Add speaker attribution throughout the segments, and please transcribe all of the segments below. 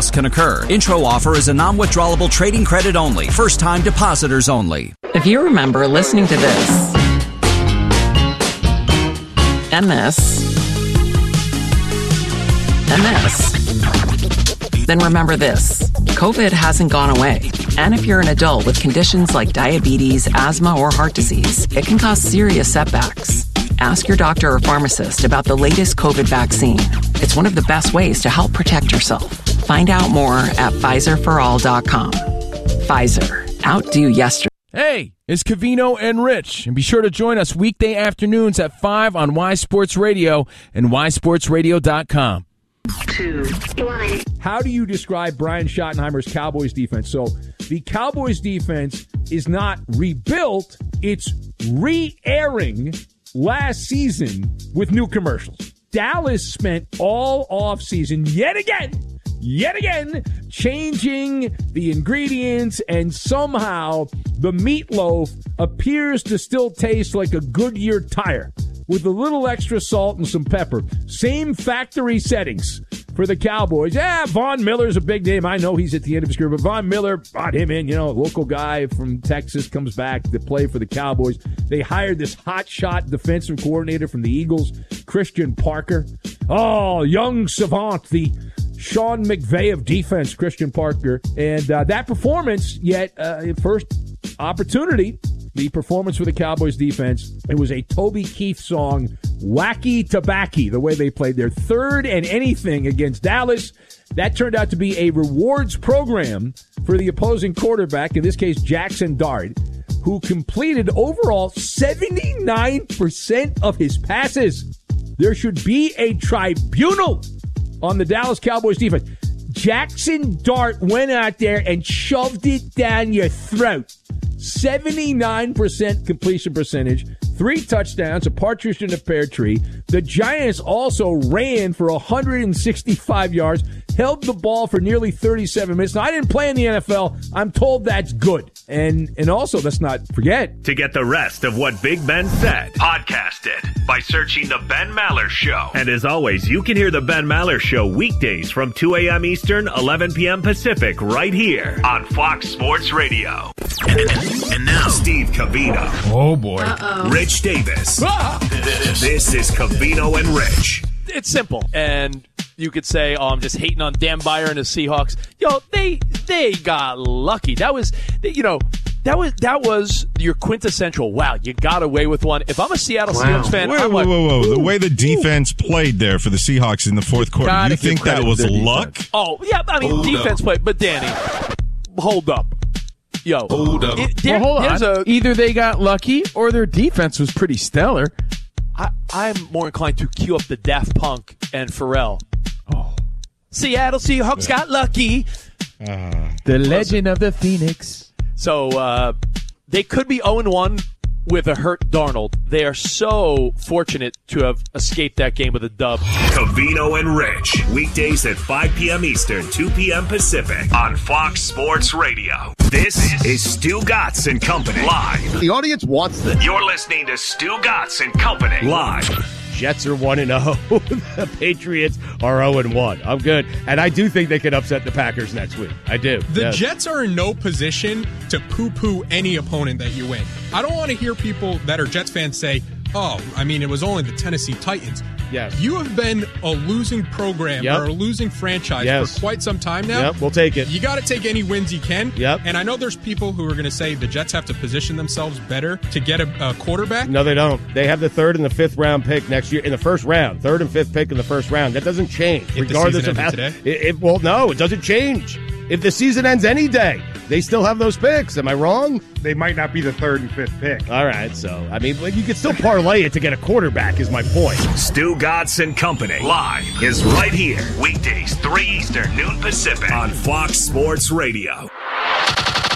Speaker 1: loss can occur. Intro offer is a non-withdrawable trading credit only. First-time depositors only.
Speaker 2: If you remember listening to this, and this, and this, then remember this. COVID hasn't gone away. And if you're an adult with conditions like diabetes, asthma, or heart disease, it can cause serious setbacks. Ask your doctor or pharmacist about the latest COVID vaccine. It's one of the best ways to help protect yourself. Find out more at PfizerForAll.com. Pfizer. Outdo yesterday.
Speaker 3: Hey, it's Covino and Rich, and be sure to join us weekday afternoons at 5 on Y Sports Radio and ysportsradio.com.
Speaker 4: 2, 1.
Speaker 5: How do you describe Brian Schottenheimer's Cowboys defense? So the Cowboys defense is not rebuilt, it's re-airing last season with new commercials. Dallas spent all offseason yet again, changing the ingredients, and somehow the meatloaf appears to still taste like a Goodyear tire with a little extra salt and some pepper. Same factory settings for the Cowboys. Von Miller's a big name. I know he's at the end of his career, but Von Miller brought him in, a local guy from Texas comes back to play for the Cowboys. They hired this hotshot defensive coordinator from the Eagles, Christian Parker. Oh, young savant, the Sean McVay of defense, Christian Parker. And that performance, first opportunity, the performance for the Cowboys defense, it was a Toby Keith song, Wacky Tobacco, the way they played their third and anything against Dallas. That turned out to be a rewards program for the opposing quarterback, in this case Jackson Dart, who completed overall 79% of his passes. There should be a tribunal on the Dallas Cowboys defense. Jackson Dart went out there and shoved it down your throat. 79% completion percentage, 3 touchdowns, a partridge in a pear tree. The Giants also ran for 165 yards, held the ball for nearly 37 minutes. Now, I didn't play in the NFL. I'm told that's good. And also, let's not forget.
Speaker 6: To get the rest of what Big Ben said, podcast it by searching The Ben Maller Show. And as always, you can hear The Ben Maller Show weekdays from 2 a.m. Eastern, 11 p.m. Pacific, right here on Fox Sports Radio. And now, Steve Covino.
Speaker 3: Oh, boy.
Speaker 6: Rich Davis. This is Covino and Rich.
Speaker 7: It's simple. And you could say, I'm just hating on Dan Byer and the Seahawks. They got lucky. That was your quintessential, wow, you got away with one. If I'm a Seattle Seahawks fan,
Speaker 8: Whoa. The way the defense played there for the Seahawks in the fourth quarter, you think that was luck?
Speaker 7: Oh, yeah, defense played. But, Danny, hold up.
Speaker 3: Hold on. Either they got lucky or their defense was pretty stellar.
Speaker 7: I'm more inclined to cue up the Daft Punk and Pharrell. Oh. Seattle Seahawks got lucky.
Speaker 3: The legend of the Phoenix.
Speaker 7: So they could be 0-1 with a hurt Darnold. They are so fortunate to have escaped that game with a dub.
Speaker 6: Covino and Rich, weekdays at 5 p.m. Eastern, 2 p.m. Pacific on Fox Sports Radio. This is Stu Gatz and Company live.
Speaker 9: The audience wants this.
Speaker 6: You're listening to Stu Gatz and Company live.
Speaker 10: Jets are 1-0. The Patriots are 0-1. I'm good. And I do think they could upset the Packers next week. I do.
Speaker 11: The Jets are in no position to poo-poo any opponent that you win. I don't want to hear people that are Jets fans say, it was only the Tennessee Titans.
Speaker 10: Yes.
Speaker 11: You have been a losing program or a losing franchise for quite some time now.
Speaker 10: Yep, we'll take it.
Speaker 11: You got to take any wins you can.
Speaker 10: Yep.
Speaker 11: And I know there's people who are going to say the Jets have to position themselves better to get a quarterback.
Speaker 10: No, they don't. They have the 3rd and the 5th round pick next year in the first round. 3rd and 5th pick in the first round. That doesn't change.
Speaker 11: Regardless of how today?
Speaker 10: No, it doesn't change. If the season ends any day, they still have those picks. Am I wrong?
Speaker 9: They might not be the 3rd and 5th pick.
Speaker 10: All right, so, you can still parlay it to get a quarterback is my point.
Speaker 6: Stu Gatz and Company live is right here. Weekdays, 3 Eastern, noon Pacific on Fox Sports Radio.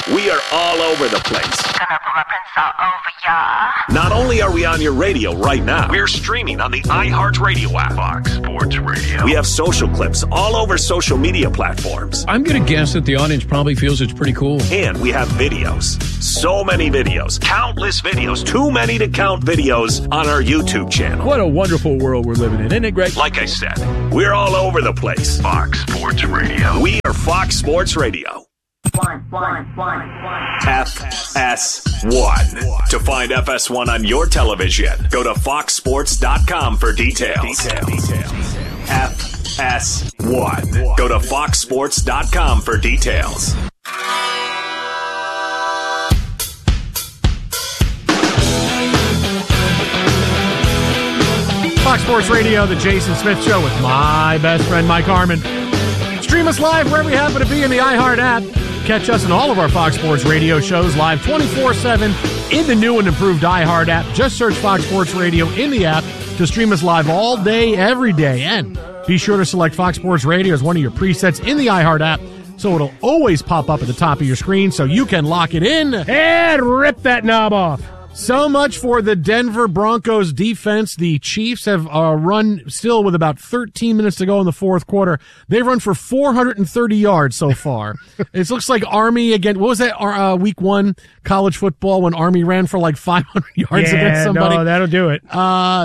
Speaker 6: We are all over the place.
Speaker 4: Gonna rub all over ya.
Speaker 6: Not only are we on your radio right now, we're streaming on the iHeartRadio app. Fox Sports Radio. We have social clips all over social media platforms.
Speaker 12: I'm going to guess that the audience probably feels it's pretty cool.
Speaker 6: And we have videos. So many videos. Countless videos. Too many to count videos on our YouTube channel.
Speaker 5: What a wonderful world we're living in, isn't it, Greg?
Speaker 6: Like I said, we're all over the place. Fox Sports Radio. We are Fox Sports Radio. FS1. To find FS1 on your television, go to foxsports.com for details. FS1. Go to foxsports.com for details.
Speaker 13: Fox Sports Radio, the Jason Smith Show with my best friend Mike Harmon. Stream us live wherever you happen to be in the iHeart app. Catch us in all of our Fox Sports Radio shows live 24/7 in the new and improved iHeart app. Just search Fox Sports Radio in the app to stream us live all day, every day. And be sure to select Fox Sports Radio as one of your presets in the iHeart app so it'll always pop up at the top of your screen so you can lock it in
Speaker 10: and rip that knob off.
Speaker 13: So much for the Denver Broncos defense. The Chiefs have run still with about 13 minutes to go in the fourth quarter. They've run for 430 yards so far. It looks like Army again. What was that week 1 college football when Army ran for like 500 yards against somebody?
Speaker 10: No, that'll do it.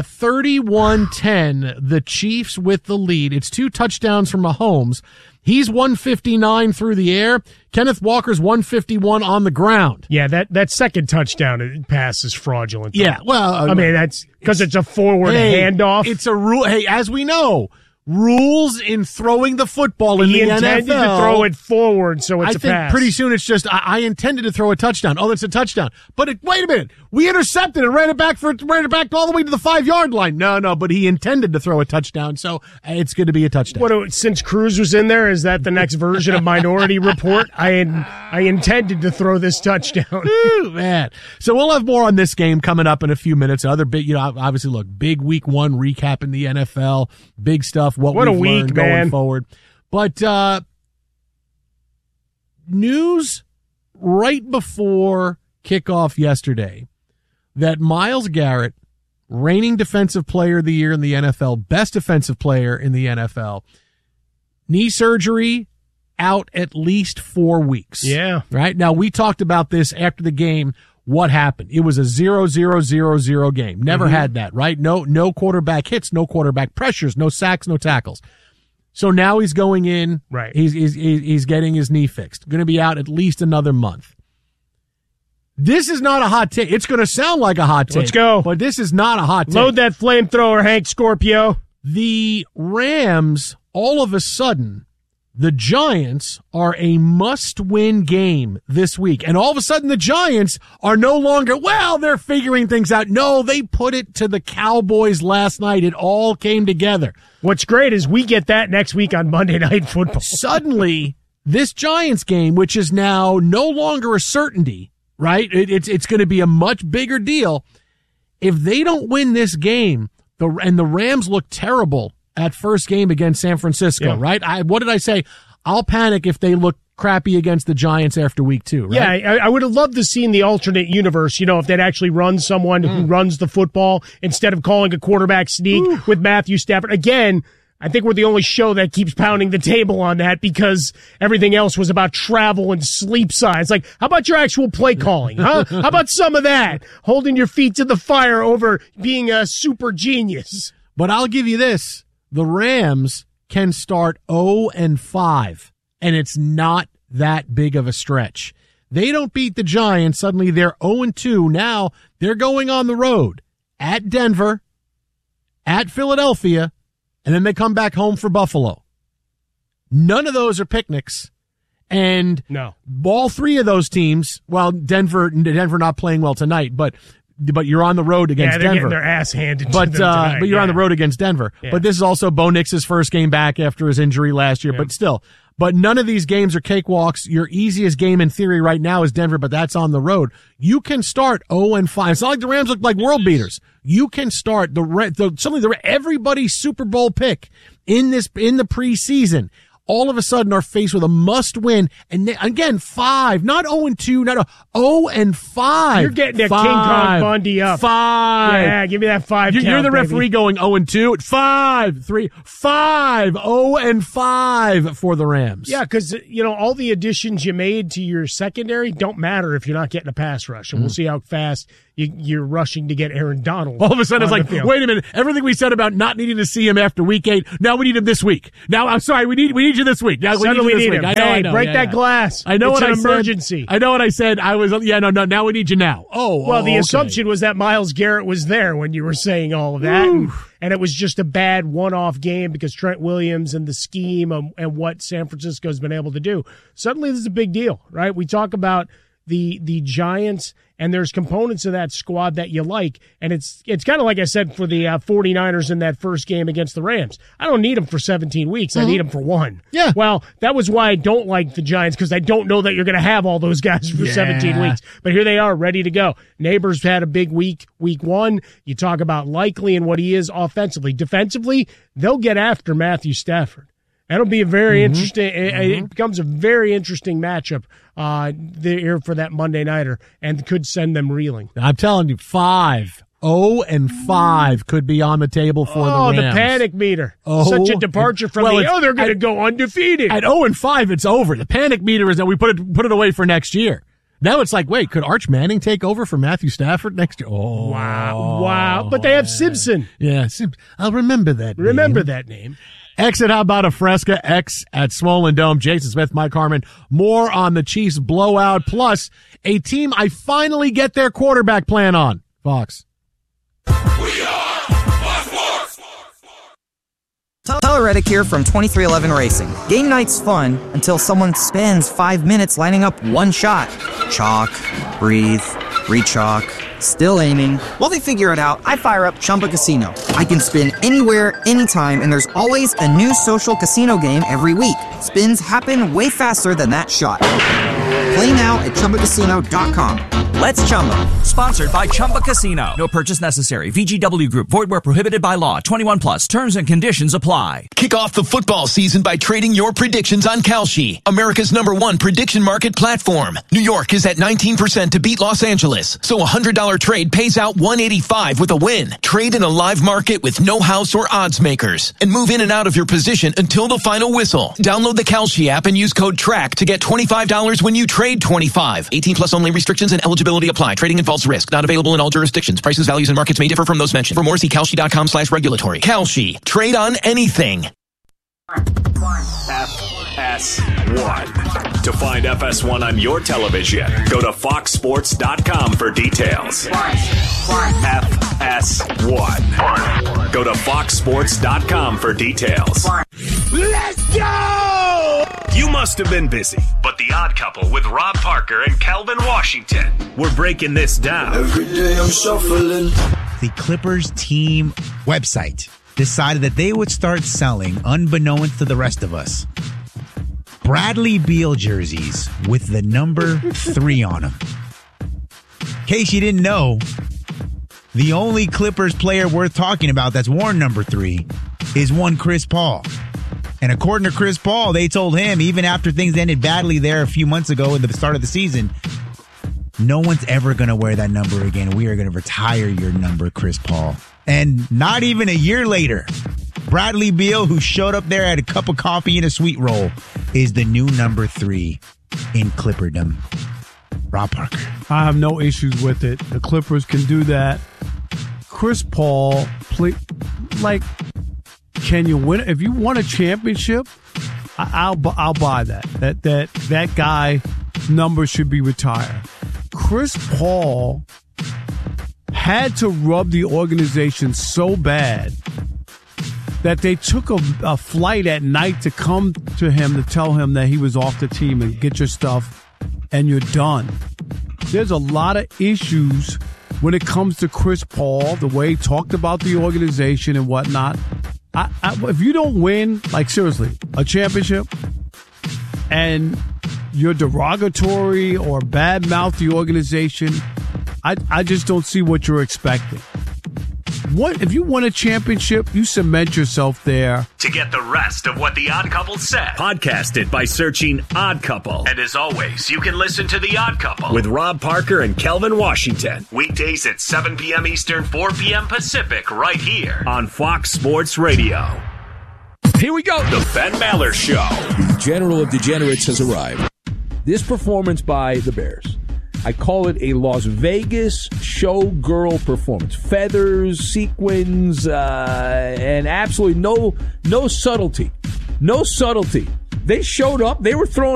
Speaker 13: 31-10, the Chiefs with the lead. It's 2 touchdowns from Mahomes. He's 159 through the air. Kenneth Walker's 151 on the ground.
Speaker 10: Yeah, that second touchdown pass is fraudulent.
Speaker 13: Yeah, well,
Speaker 10: I mean, that's because it's a forward handoff.
Speaker 13: It's a rule. Hey, as we know, rules in throwing the football in the NFL.
Speaker 10: He intended to throw it forward, so it's a pass.
Speaker 13: I think pretty soon it's just, I intended to throw a touchdown. Oh, that's a touchdown. But wait a minute. We intercepted it, ran it back all the way to the 5-yard line. No, but he intended to throw a touchdown, so it's going to be a touchdown.
Speaker 10: Since Cruz was in there, is that the next version of Minority Report? I intended to throw this touchdown.
Speaker 13: Ooh, man. So we'll have more on this game coming up in a few minutes. Other big, obviously, look, big week 1 recap in the NFL. Big stuff. What a week, going forward. But news right before kickoff yesterday that Myles Garrett, reigning defensive player of the year in the NFL, best defensive player in the NFL, knee surgery, out at least 4 weeks.
Speaker 10: Yeah.
Speaker 13: Right? Now, we talked about this after the game. What happened? It was a 0-0-0-0 game. Never had that, right? No quarterback hits, no quarterback pressures, no sacks, no tackles. So now he's going in.
Speaker 10: Right.
Speaker 13: He's getting his knee fixed. Going to be out at least another month. This is not a hot take. It's going to sound like a hot take.
Speaker 10: Let's go.
Speaker 13: But this is not a hot take.
Speaker 10: Load that flamethrower, Hank Scorpio.
Speaker 13: The Rams, all of a sudden, the Giants are a must-win game this week. And all of a sudden, the Giants are no longer, they're figuring things out. No, they put it to the Cowboys last night. It all came together.
Speaker 10: What's great is we get that next week on Monday Night Football.
Speaker 13: Suddenly, this Giants game, which is now no longer a certainty, right? It's going to be a much bigger deal. If they don't win this game, and the Rams look terrible at first game against San Francisco, right? What did I say? I'll panic if they look crappy against the Giants after week 2, right?
Speaker 10: Yeah, I would have loved to see in the alternate universe, if they'd actually run someone who runs the football instead of calling a quarterback sneak with Matthew Stafford. Again, I think we're the only show that keeps pounding the table on that because everything else was about travel and sleep size. Like, how about your actual play calling, huh? How about some of that? Holding your feet to the fire over being a super genius.
Speaker 13: But I'll give you this. The Rams can start 0-5, and it's not that big of a stretch. They don't beat the Giants. Suddenly they're 0-2. Now they're going on the road at Denver, at Philadelphia, and then they come back home for Buffalo. None of those are picnics. And
Speaker 10: no,
Speaker 13: all 3 of those teams, Denver not playing well tonight, but you're on the road against
Speaker 10: they're
Speaker 13: Denver.
Speaker 10: Getting their ass handed to them
Speaker 13: tonight. But you're on the road against Denver.
Speaker 10: Yeah.
Speaker 13: But this is also Bo Nix's first game back after his injury last year. Yeah. But none of these games are cakewalks. Your easiest game in theory right now is Denver, but that's on the road. You can start 0-5. It's not like the Rams look like world beaters. You can start everybody's Super Bowl pick in the preseason. all of a sudden are faced with a must-win, and again, 5, not 0-2, not 0-5.
Speaker 10: You're getting that King Kong Bundy up.
Speaker 13: 5.
Speaker 10: Yeah, give me that 5 count,
Speaker 13: You're the referee
Speaker 10: baby.
Speaker 13: going 0-2. 5, 3, 5, 0-5 for the Rams.
Speaker 10: Yeah, because, all the additions you made to your secondary don't matter if you're not getting a pass rush. And we'll see how fast you're rushing to get Aaron Donald.
Speaker 13: All of a sudden, it's like, wait a minute. Everything we said about not needing to see him after week 8, now we need him this week. Now, I'm sorry, we need you this week. Now
Speaker 10: Suddenly
Speaker 13: we need you this week.
Speaker 10: him. Break that glass.
Speaker 13: I know
Speaker 10: it's
Speaker 13: what
Speaker 10: an
Speaker 13: I
Speaker 10: emergency.
Speaker 13: said. I know what I said. I was, no, now we need you now.
Speaker 10: Well, the assumption was that Myles Garrett was there when you were saying all of that. And it was just a bad one-off game because Trent Williams and the scheme and what San Francisco's been able to do. Suddenly, this is a big deal, right? We talk about the Giants, and there's components of that squad that you like, and it's kind of like I said for the 49ers in that first game against the Rams. I don't need them for 17 weeks. I need them for 1.
Speaker 13: Yeah.
Speaker 10: Well, that was why I don't like the Giants, because I don't know that you're going to have all those guys for 17 weeks. But here they are, ready to go. Neighbors had a big week 1. You talk about Likely and what he is offensively. Defensively, they'll get after Matthew Stafford. That'll be a very interesting. It becomes a very interesting matchup there for that Monday nighter, and could send them reeling.
Speaker 13: I'm telling you, 5, 0-5 could be on the table for the Rams.
Speaker 10: Oh, the panic meter! Such a departure from they're going to go undefeated.
Speaker 13: At 0-5, it's over. The panic meter is that we put it away for next year. Now it's like, wait, could Arch Manning take over for Matthew Stafford next year? Oh,
Speaker 10: wow! But they have Simpson.
Speaker 13: Yeah, I'll remember that.
Speaker 10: Remember that name.
Speaker 13: X at How About a Fresca, X at Swollen Dome, Jason Smith, Mike Harmon. More on the Chiefs blowout, plus a team I finally get their quarterback plan on. Fox.
Speaker 14: Tyler Reddick here from 2311 Racing. Game night's fun until someone spends 5 minutes lining up one shot. Chalk, breathe, re-chalk, still aiming. While they figure it out, I fire up Chumba Casino. I can spin anywhere, anytime, and there's always a new social casino game every week. Spins happen way faster than that shot. Play now at ChumbaCasino.com.
Speaker 1: Let's Chumba. Sponsored by Chumba Casino. No purchase necessary. VGW Group. Void where prohibited by law. 21 plus. Terms and conditions apply.
Speaker 15: Kick off the football season by trading your predictions on Kalshi, America's #1 prediction market platform. New York is at 19% to beat Los Angeles, so a $100 trade pays out $185 with a win. Trade in a live market with no house or odds makers, and move in and out of your position until the final whistle. Download the Kalshi app and use code TRACK to get $25 when you trade $25. 18 plus only. Restrictions and eligibility apply. Trading involves risk. Not available in all jurisdictions. Prices, values, and markets may differ from those mentioned. For more, see Kalshi.com/regulatory. Kalshi. Trade on anything.
Speaker 6: FS1. To find FS1 on your television, go to foxsports.com for details. FS1. Go to foxsports.com for details. Let's go! You must have been busy, but The Odd Couple with Rob Parker and Calvin Washington, we're breaking this down.
Speaker 16: Every day I'm shuffling. The Clippers team website decided that they would start selling, unbeknownst to the rest of us, Bradley Beal jerseys with the number 3 on them. In case you didn't know, the only Clippers player worth talking about that's worn number 3 is one Chris Paul. And according to Chris Paul, they told him, even after things ended badly there a few months ago at the start of the season, no one's ever going to wear that number again. We are going to retire your number, Chris Paul. And not even a year later, Bradley Beal, who showed up there at a cup of coffee and a sweet roll, is the new number 3 in Clipperdom. Rob Parker.
Speaker 17: I have no issues with it. The Clippers can do that. Chris Paul, can you win? If you won a championship, I'll buy that. That guy number should be retired. Chris Paul had to rub the organization so bad that they took a flight at night to come to him to tell him that he was off the team and get your stuff and you're done. There's a lot of issues when it comes to Chris Paul, the way he talked about the organization and whatnot. If you don't win, seriously, a championship and you're derogatory or badmouth the organization, I just don't see what you're expecting. If you win a championship, you cement yourself there.
Speaker 6: To get the rest of what The Odd Couple said, podcast it by searching Odd Couple. And as always, you can listen to The Odd Couple with Rob Parker and Kelvin Washington. Weekdays at 7 p.m. Eastern, 4 p.m. Pacific, right here on Fox Sports Radio.
Speaker 5: Here we go.
Speaker 6: The Ben Maller Show.
Speaker 18: The General of Degenerates has arrived.
Speaker 5: This performance by the Bears, I call it a Las Vegas showgirl performance. Feathers, sequins, and absolutely no subtlety. No subtlety. They showed up. They were throwing